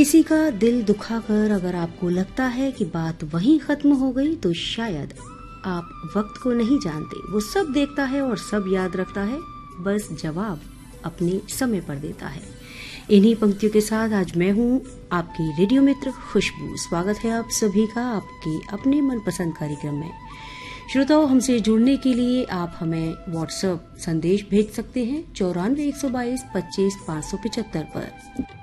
किसी का दिल दुखाकर अगर आपको लगता है कि बात वहीं खत्म हो गई तो शायद आप वक्त को नहीं जानते। वो सब देखता है और सब याद रखता है, बस जवाब अपने समय पर देता है। इन्हीं पंक्तियों के साथ आज मैं हूं आपकी रेडियो मित्र खुशबू। स्वागत है आप सभी का आपके अपने मनपसंद कार्यक्रम में। श्रोताओं, हमसे जुड़ने के लिए आप हमें व्हाट्सएप संदेश भेज सकते हैं 94 122 25 575 पर।